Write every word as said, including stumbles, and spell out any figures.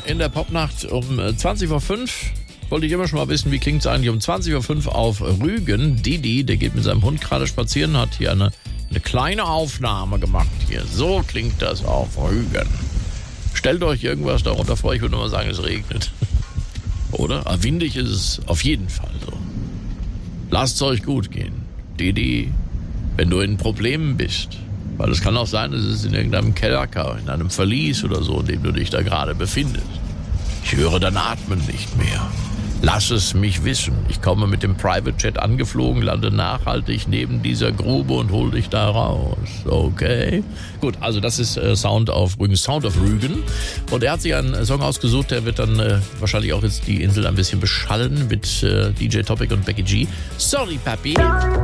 in der Popnacht um zwanzig vor fünf. Wollte ich immer schon mal wissen, wie klingt es eigentlich um zwanzig vor fünf auf Rügen. Didi, der geht mit seinem Hund gerade spazieren, hat hier eine, eine kleine Aufnahme gemacht. Hier, so klingt das auf Rügen. Stellt euch irgendwas darunter vor, ich würde nur mal sagen, es regnet. Oder? Aber windig ist es auf jeden Fall so. Lasst es euch gut gehen. Didi, wenn du in Problemen bist, weil es kann auch sein, es ist in irgendeinem Kerker, in einem Verlies oder so, in dem du dich da gerade befindest. Ich höre dein Atmen nicht mehr. Lass es mich wissen. Ich komme mit dem Private Jet angeflogen, lande nachhaltig neben dieser Grube und hol dich da raus. Okay? Gut, also das ist äh, Sound auf Rügen, Sound of Rügen. Und er hat sich einen Song ausgesucht, der wird dann äh, wahrscheinlich auch jetzt die Insel ein bisschen beschallen mit äh, D J Topic und Becky G. Sorry, Papi.